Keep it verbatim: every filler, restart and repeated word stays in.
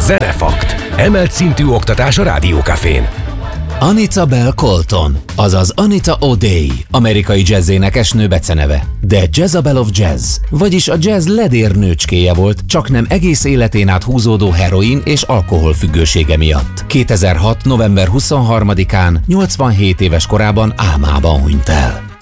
Zenefakt. Emelt szintű oktatás a Rádiókafén. Anita Bell Colton, azaz Anita O'Day, amerikai jazzénekesnő beceneve, de Jezabel of Jazz, vagyis a jazz ledérnőcskéje volt, csak nem egész életén át húzódó heroin és alkoholfüggősége miatt. kétezer-hat. november huszonharmadikán, nyolcvanhét éves korában álmában hunyt el.